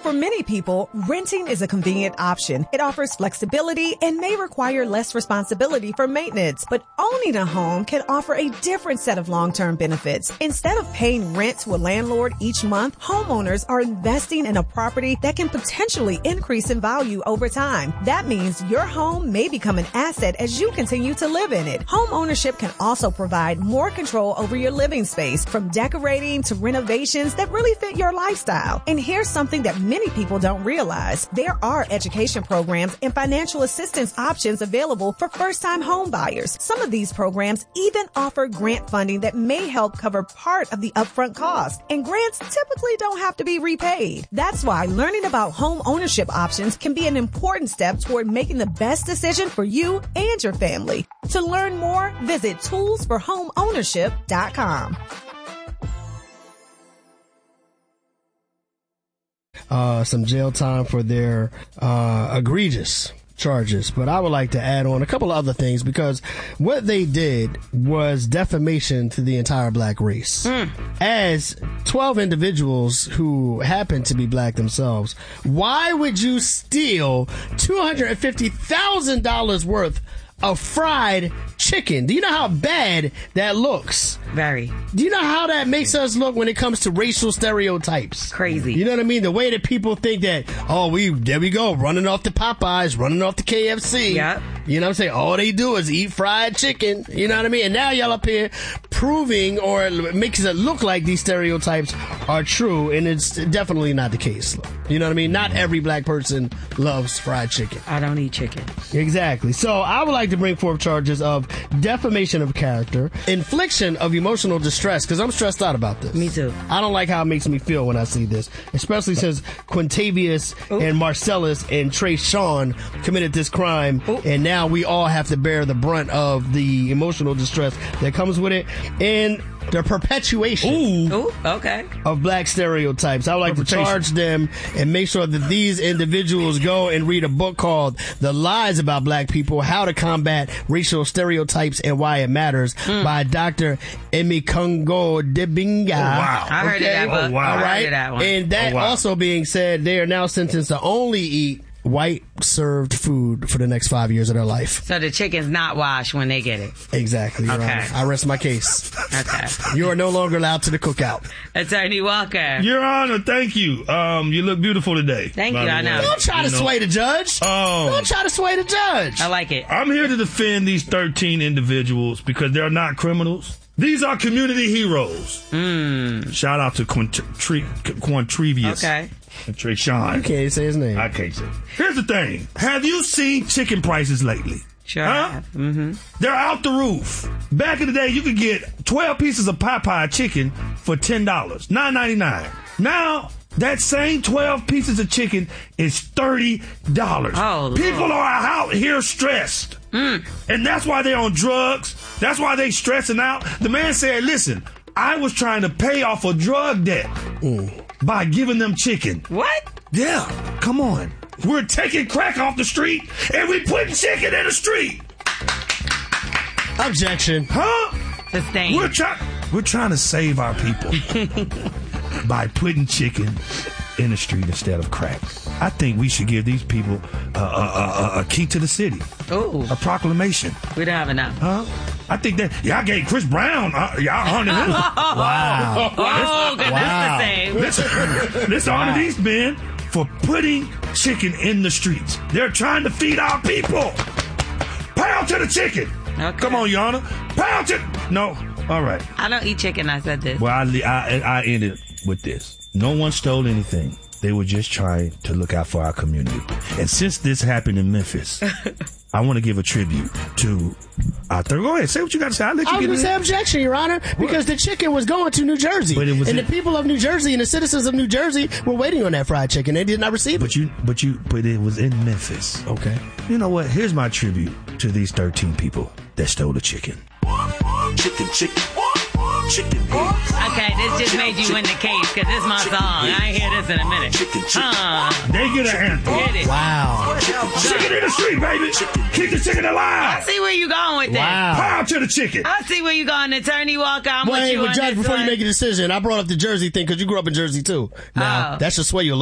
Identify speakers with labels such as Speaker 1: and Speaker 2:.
Speaker 1: For many people, renting is a convenient option. It offers flexibility and may require less responsibility for maintenance. But owning a home can offer a different set of long-term benefits. Instead of paying rent to a landlord each month, homeowners are investing in a property that can potentially increase in value over time. That means your home may become an asset as you continue to live in it. Home ownership can also provide more control over your living space, from decorating to renovations that really fit your lifestyle. And here's something that many people don't realize. There are education programs and financial assistance options available for first-time home buyers. Some of these programs even offer grant funding that may help cover part of the upfront cost. And grants typically don't have to be repaid. That's why learning about home ownership options can be an important step toward making the best decision for you and your family. To learn more, visit toolsforhomeownership.com.
Speaker 2: Some jail time for their egregious charges. But I would like to add on a couple of other things, because what they did was defamation to the entire black race. As 12 individuals who happen to be black themselves, why would you steal $250,000 worth of fried chicken? Do you know how bad that looks?
Speaker 3: Very.
Speaker 2: Do you know how that makes us look when it comes to racial stereotypes?
Speaker 3: Crazy.
Speaker 2: You know what I mean? The way that people think that, there we go, running off the Popeyes, running off the KFC.
Speaker 3: Yep.
Speaker 2: You know what I'm saying? All they do is eat fried chicken. You know what I mean? And now y'all up here proving or making it look like these stereotypes are true, and it's definitely not the case. You know what I mean? Not every black person loves fried chicken.
Speaker 3: I don't eat chicken.
Speaker 2: Exactly. So I would like to bring forth charges of defamation of character, infliction of emotional distress, because I'm stressed out about this.
Speaker 3: Me too.
Speaker 2: I don't like how it makes me feel when I see this, especially since Quintavious and Marcellus and Trayshawn committed this crime, and now we all have to bear the brunt of the emotional distress that comes with it, and the perpetuation of black stereotypes. I would like to charge them and make sure that these individuals go and read a book called The Lies About Black People, How to Combat Racial Stereotypes and Why It Matters by Dr. Emikongo Debinga.
Speaker 3: Wow. I heard of that book.
Speaker 2: All right.
Speaker 3: I heard of that one.
Speaker 2: And that also being said, they are now sentenced to only eat white served food for the next 5 years of their life.
Speaker 3: So the chicken's not washed when they get it.
Speaker 2: Exactly. Your Honor. I rest my case.
Speaker 3: Okay.
Speaker 2: You are no longer allowed to the cookout.
Speaker 3: Attorney Walker.
Speaker 4: Your Honor, thank you. You look beautiful today.
Speaker 3: Thank you, I know.
Speaker 2: Don't try to sway the judge. Don't try to sway the judge.
Speaker 3: I like it.
Speaker 4: I'm here to defend these 13 individuals because they're not criminals. These are community heroes. Shout out to Quintavious.
Speaker 3: Okay.
Speaker 4: And Trayshawn.
Speaker 2: You can't say his name.
Speaker 4: I can't say. Here's the thing. Have you seen chicken prices lately?
Speaker 3: Sure. Huh?
Speaker 4: They're out the roof. Back in the day, you could get 12 pieces of Popeye chicken for $10, $9.99. Now, that same 12 pieces of chicken is $30.
Speaker 3: Oh,
Speaker 4: people are out here stressed. And that's why they're on drugs. That's why they stressing out. The man said, listen, I was trying to pay off a drug debt by giving them chicken.
Speaker 3: What?
Speaker 4: Yeah, come on. We're taking crack off the street and we putting chicken in the street.
Speaker 2: Objection.
Speaker 4: Huh?
Speaker 3: Sustained.
Speaker 4: We're trying to save our people by putting chicken in the street instead of crack. I think we should give these people a key to the city.
Speaker 3: Ooh.
Speaker 4: A proclamation.
Speaker 3: We don't have enough.
Speaker 4: Huh? I think that y'all gave Chris Brown y'all honor him.
Speaker 2: Wow.
Speaker 3: Oh, goodness the same.
Speaker 4: Let's honor these men for putting chicken in the streets. They're trying to feed our people. Pound to the chicken.
Speaker 3: Okay.
Speaker 4: Come on, Your Honor. Pound to... No. All right.
Speaker 3: I don't eat chicken. I said this.
Speaker 4: Well, I ended with this. No one stole anything. They were just trying to look out for our community. And since this happened in Memphis, I want to give a tribute to our third. Go ahead, say what you got to say. I'll let you
Speaker 2: I was going to say objection, Your Honor, because the chicken was going to New Jersey. And the people of New Jersey and the citizens of New Jersey were waiting on that fried chicken. They did not receive it.
Speaker 4: But it was in Memphis.
Speaker 2: Okay.
Speaker 4: You know what? Here's my tribute to these 13 people that stole the chicken. Chicken.
Speaker 3: Okay, this just made you win the case because this is my song. I ain't hear this in a minute.
Speaker 4: They get an anthem.
Speaker 3: Get it.
Speaker 2: Wow.
Speaker 4: Chicken in the street, baby. Keep the chicken alive.
Speaker 3: I see where you going with that.
Speaker 2: Wow.
Speaker 4: Pound to the chicken.
Speaker 3: I see where you going, Attorney Walker. I'm with you on
Speaker 2: Judge,
Speaker 3: this
Speaker 2: before
Speaker 3: one.
Speaker 2: you make a decision, I brought up the Jersey thing because you grew up in Jersey too. Now, that should sway you a little.